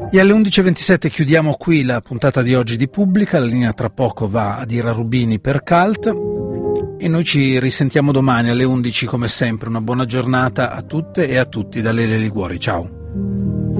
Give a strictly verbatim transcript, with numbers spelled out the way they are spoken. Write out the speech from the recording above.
E alle undici e ventisette chiudiamo qui la puntata di oggi di Pubblica. La linea tra poco va ad Ira Rubini per Cult e noi ci risentiamo domani alle undici come sempre. Una buona giornata a tutte e a tutti da Lele Liguori. Ciao.